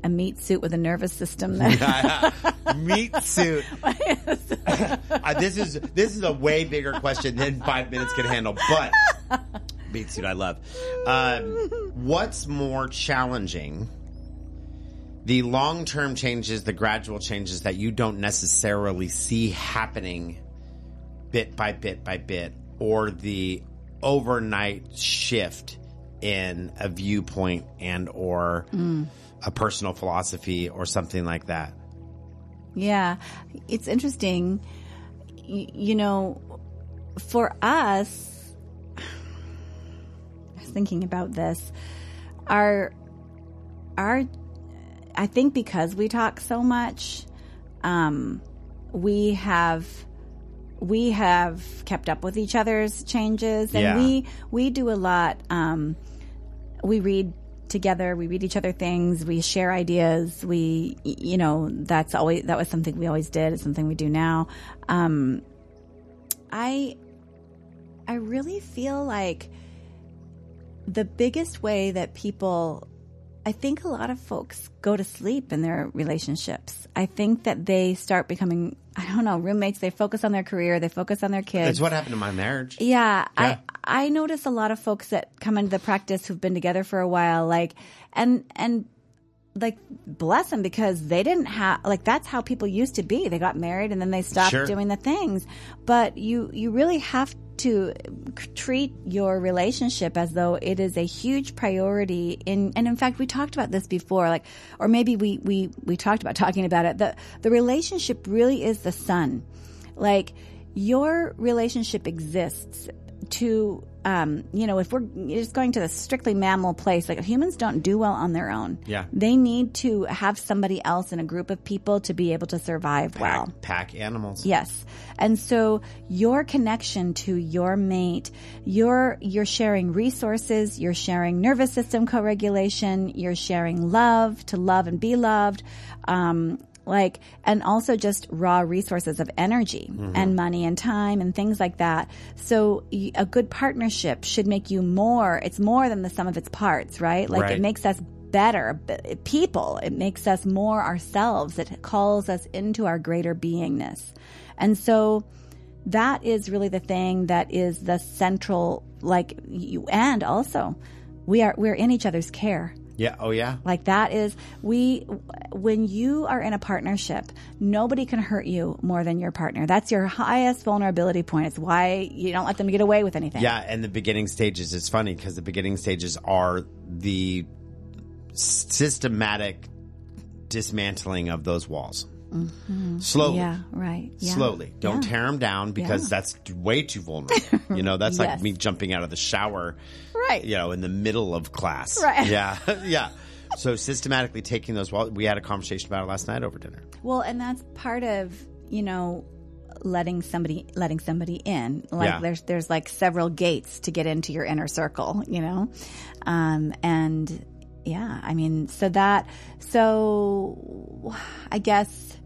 a meat suit with a nervous system. Meat suit. This is a way bigger question than 5 minutes can handle, but meat suit I love. What's more challenging? The long-term changes, the gradual changes that you don't necessarily see happening bit by bit by bit, or the overnight shift in a viewpoint and or a personal philosophy or something like that? Yeah, it's interesting. You know, for us, I was thinking about this. I think because we talk so much, we have kept up with each other's changes, and we do a lot. We read together, we read each other things, we share ideas. That was something we always did. It's something we do now. I really feel like the biggest way that I think a lot of folks go to sleep in their relationships. I think that they start becoming, roommates. They focus on their career. They focus on their kids. That's what happened to my marriage. Yeah. I notice a lot of folks that come into the practice who've been together for a while, and bless them, because they didn't have, that's how people used to be. They got married and then they stopped doing the things. But you really have to treat your relationship as though it is a huge priority. And in fact, we talked about this before, or maybe we talked about talking about it. The relationship really is the sun. Your relationship exists to, if we're just going to the strictly mammal place, humans don't do well on their own. Yeah. They need to have somebody else in a group of people to be able to survive well. Pack animals. Yes. And so your connection to your mate, you're sharing resources, you're sharing nervous system co-regulation, you're sharing love to love and be loved, and also just raw resources of energy and money and time and things like that. So a good partnership should make you more. It's more than the sum of its parts, right? It makes us better people. It makes us more ourselves. It calls us into our greater beingness. And so that is really the thing that is the central, and also we're in each other's care. Yeah. Oh, yeah. That is, when you are in a partnership, nobody can hurt you more than your partner. That's your highest vulnerability point. It's why you don't let them get away with anything. Yeah. And the beginning stages, it's funny because the beginning stages are the systematic dismantling of those walls. Mm-hmm. Slowly. Yeah, right. Yeah. Slowly. Don't tear them down because that's way too vulnerable. That's like me jumping out of the shower. Right. In the middle of class. Right. Yeah. Yeah. So systematically taking those walls. We had a conversation about it last night over dinner. Well, and that's part of, letting somebody in. There's several gates to get into your inner circle, and yeah, so I guess,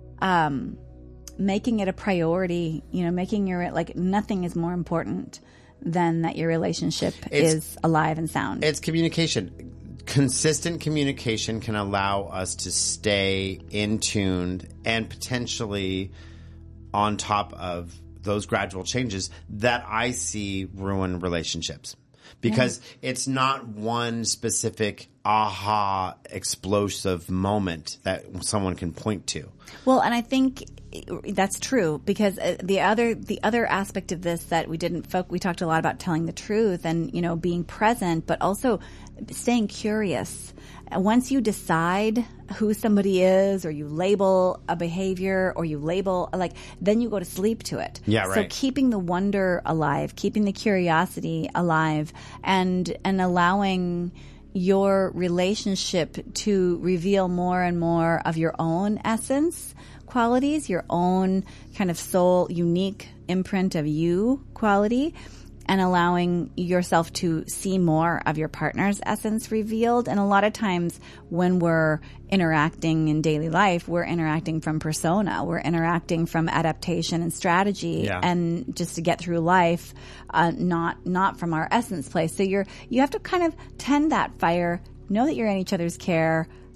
making it a priority, making nothing is more important than that your relationship is alive and sound. It's communication. Consistent communication can allow us to stay in tuned and potentially on top of those gradual changes that I see ruin relationships. Because it's not one specific aha explosive moment that someone can point to. Well, and I think that's true, because the other aspect of this that we talked a lot about telling the truth and, being present, but also staying curious. Once you decide who somebody is, or you label a behavior, or you label, then you go to sleep to it. Yeah, right. So keeping the wonder alive, keeping the curiosity alive, and allowing your relationship to reveal more and more of your own essence qualities, your own kind of soul, unique imprint of you quality, and allowing yourself to see more of your partner's essence revealed. And a lot of times when we're interacting in daily life, we're interacting from persona. We're interacting from adaptation and strategy, and just to get through life, not from our essence place. So you have to kind of tend that fire, know that you're in each other's care,